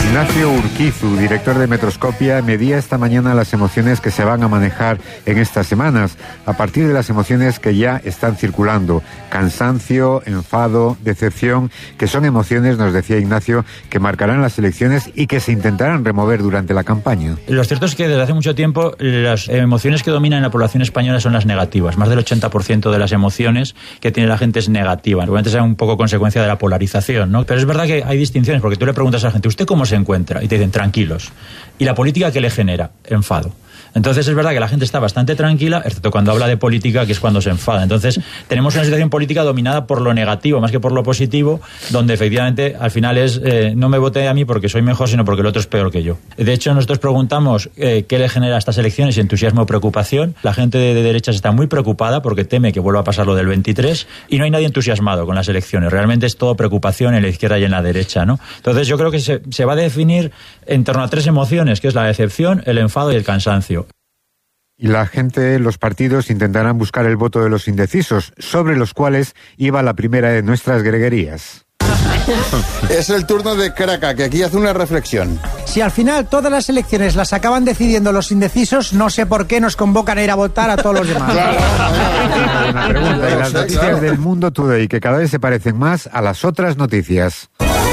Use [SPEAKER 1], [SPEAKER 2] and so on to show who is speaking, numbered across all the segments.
[SPEAKER 1] Ignacio Urquizu, director de Metroscopia, medía esta mañana las emociones que se van a manejar en estas semanas, a partir de las emociones que ya están circulando: cansancio, enfado, decepción, que son emociones, nos decía Ignacio, que marcarán las elecciones y que se intentarán remover durante la campaña.
[SPEAKER 2] Lo cierto es que desde hace mucho tiempo las emociones que dominan en la población española son las negativas. Más del 80% de las emociones que tiene la gente es negativa. Obviamente es un poco consecuencia de la polarización, ¿no? Pero es verdad que hay distinciones, porque tú le preguntas a la gente, ¿usted cómo se encuentra? Y te dicen, tranquilos. ¿Y la política qué le genera? Enfado. Entonces es verdad que la gente está bastante tranquila, excepto cuando habla de política, que es cuando se enfada. Entonces tenemos una situación política dominada por lo negativo más que por lo positivo, donde efectivamente al final es no me vote a mí porque soy mejor, sino porque el otro es peor que yo. De hecho, nosotros preguntamos qué le genera a estas elecciones, entusiasmo o preocupación. La gente de derechas está muy preocupada porque teme que vuelva a pasar lo del 23, y no hay nadie entusiasmado con las elecciones. Realmente es todo preocupación en la izquierda y en la derecha, ¿no? Entonces yo creo que se va a definir en torno a tres emociones, que es la decepción, el enfado y el cansancio.
[SPEAKER 1] Y la gente, los partidos, intentarán buscar el voto de los indecisos, sobre los cuales iba la primera de nuestras greguerías.
[SPEAKER 3] Es el turno de Craca, que aquí hace una reflexión.
[SPEAKER 4] Si al final todas las elecciones las acaban decidiendo los indecisos, no sé por qué nos convocan a ir a votar a todos los demás.
[SPEAKER 1] Una pregunta, y las noticias del Mundo Today, que cada vez se parecen más a las otras noticias.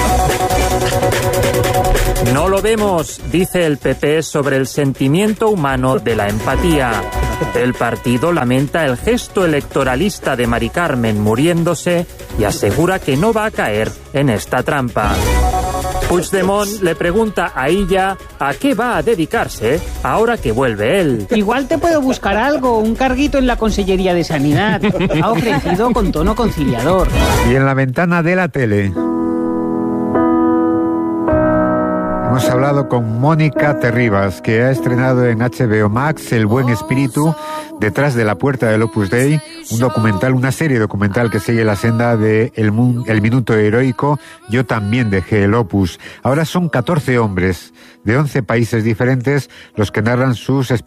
[SPEAKER 5] No lo vemos, dice el PP sobre el sentimiento humano de la empatía. El partido lamenta el gesto electoralista de Mari Carmen muriéndose y asegura que no va a caer en esta trampa. Puigdemont le pregunta a Illa a qué va a dedicarse ahora que vuelve él.
[SPEAKER 6] Igual te puedo buscar algo, un carguito en la Consellería de Sanidad. Ha ofrecido con tono conciliador.
[SPEAKER 1] Y en la ventana de la tele hemos hablado con Mónica Terribas, que ha estrenado en HBO Max El Buen Espíritu, Detrás de la Puerta del Opus Dei, un documental, una serie documental que sigue la senda de El Minuto Heroico, Yo también dejé el Opus. Ahora son 14 hombres de 11 países diferentes los que narran sus experiencias